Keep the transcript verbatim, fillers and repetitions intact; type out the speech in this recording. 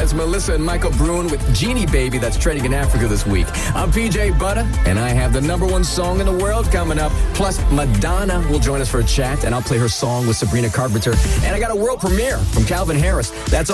That's Melissa and Michael Bruin with Genie Baby. That's trending in Africa this week. I'm P J Butter, and I have the number one song in the world coming up. Plus, Madonna will join us for a chat, and I'll play her song with Sabrina Carpenter. And I got a world premiere from Calvin Harris. That's all.